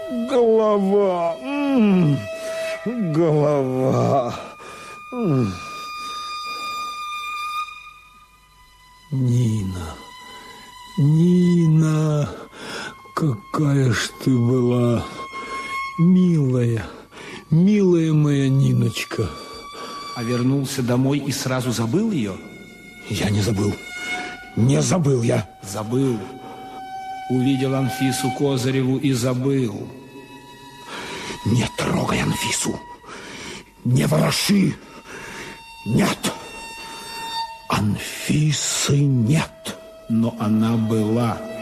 Голова. Голова. Нина, Нина, какая ж ты была милая, милая моя Ниночка. А вернулся домой и сразу забыл ее? Я не забыл. Не забыл я. Забыл. Увидел Анфису Козыреву и забыл. Не трогай Анфису. Не вороши. Нет. Анфисы нет. Но она была.